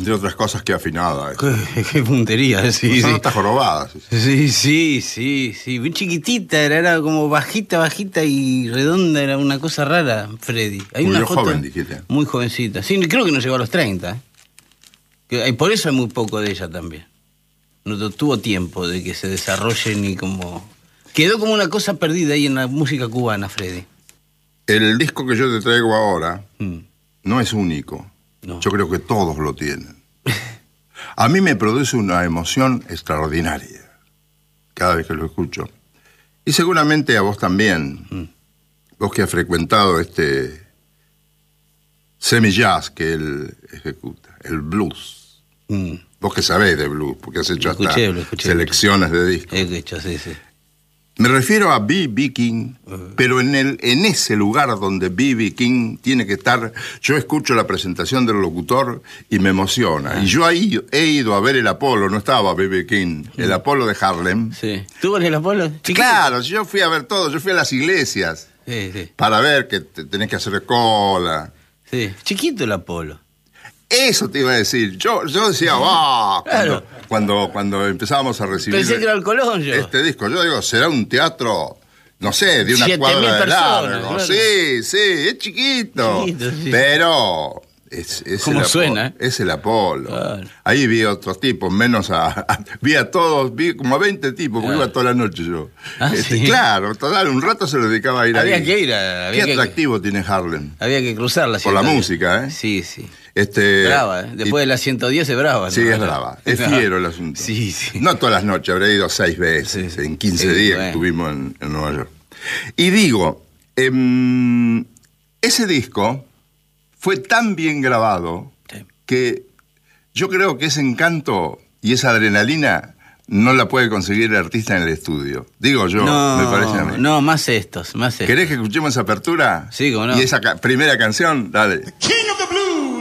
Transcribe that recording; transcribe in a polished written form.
entre otras cosas, que afinada. Qué puntería, sí. Son Sí. notas jorobadas. Sí. Bien chiquitita, era como bajita y redonda, era una cosa rara, Freddy. Hay Muy una foto joven, dijiste. muy jovencita. Sí, creo que no llegó a los 30. Por eso hay muy poco de ella también. No tuvo tiempo de que se desarrolle ni como... Quedó como una cosa perdida ahí en la música cubana, Freddy. El disco que yo te traigo ahora Mm. no es único. No. Yo creo que todos lo tienen. A mí me produce una emoción extraordinaria cada vez que lo escucho. Y seguramente a vos también. Vos que has frecuentado este semi-jazz que él ejecuta, el blues. Mm. Vos que sabés de blues, porque has hecho Lo hasta escuché. selecciones de discos. He hecho, sí. Me refiero a B.B. King, pero en ese lugar donde B.B. King tiene que estar. Yo escucho la presentación del locutor y me emociona. Y yo ahí he ido a ver el Apolo, no estaba B.B. King, el Apolo de Harlem. Sí. ¿Tú en el Apolo? Chiquito. Claro, yo fui a ver todo, yo fui a las iglesias Sí. para ver que tenés que hacer cola. Sí. Chiquito el Apolo. Eso te iba a decir. Yo decía, ¡ah! Claro. Cuando empezábamos a recibir Pensé que era el Colón yo. este disco, yo digo, será un teatro, no sé, de una 7.000 cuadra de personas, largo. claro. Sí, es chiquito. Chiquito, sí. Pero es ¿Cómo el suena, Apolo, es el Apolo. Claro. Ahí vi otros tipos, menos vi a todos, vi como a 20 tipos, porque iba toda la noche yo. ¿Sí? Claro, total, un rato se lo dedicaba a ir Había ahí. que ir. Qué atractivo tiene Harlem. Había que cruzarla. Por la música, ¿eh? Sí. Brava, Brava, ¿eh? Después de la 110 es brava. Sí, es brava. Es fiero el asunto. Sí. No todas las noches, habré ido 6 veces en 15 días que estuvimos en Nueva York. Y digo, ese disco fue tan bien grabado que yo creo que ese encanto y esa adrenalina no la puede conseguir el artista en el estudio. Digo yo, me parece a mí. No, más estos. ¿Querés que escuchemos esa apertura? Sí, cómo no. Y esa primera canción, dale. King of the Blues.